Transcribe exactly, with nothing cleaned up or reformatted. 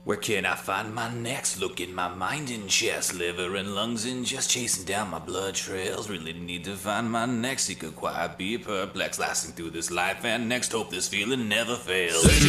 Where can I find my next? Look in my mind and chest, liver and lungs and just chasing down my blood trails. Really need to find my next. Seek a quiet, be perplexed, lasting through this life and next. Hope this feeling never fails.